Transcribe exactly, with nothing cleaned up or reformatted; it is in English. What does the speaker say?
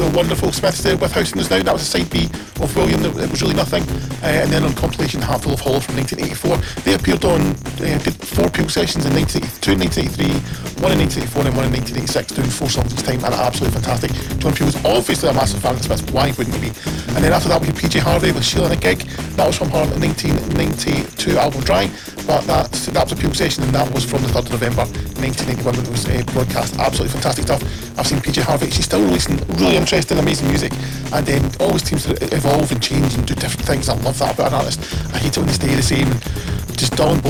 the wonderful Smiths did with House in the Snow. That was a side B of William. It was really nothing. Uh, and then on compilation Handful of Hollow from nineteen eighty-four. They appeared on, uh, did four Peel sessions in nineteen eighty-two, nineteen eighty-three, one in nineteen eighty-four and one in nineteen eighty-six, doing four songs each time, and absolutely fantastic. John Peel was obviously a massive fan of the Smiths, why wouldn't he be? And then after that we had P J Harvey with Sheila and a Gig. That was from her nineteen ninety-two album Dry, but that, that was a Peel session, and that was from the third of November nineteen ninety-one when it was uh, broadcast. Absolutely fantastic stuff. I've seen P J Harvey, she's still releasing really interesting, amazing music, and then um, always seems to evolve and change and do different things. I love that about an artist. I hate it when they stay the same and just dull and boring.